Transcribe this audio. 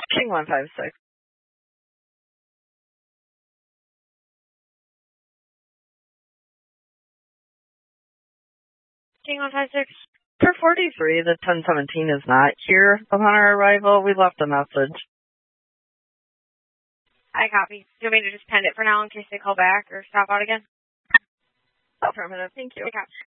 King 156. King 156. For 43, the 1017 is not here upon our arrival. We left a message. I copy. Do you want me to just pen it for now in case they call back or stop out again? Affirmative. Thank you. I copy.